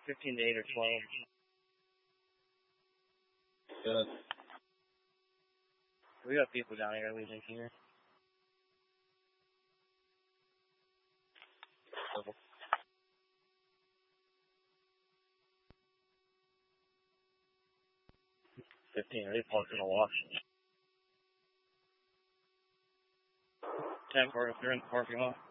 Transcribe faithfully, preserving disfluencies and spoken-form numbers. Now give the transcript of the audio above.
fifteen to eight or twelve. Good. We got people down here, we think here. Fifteen, they parked in the wash. Ten, if they're in the parking lot.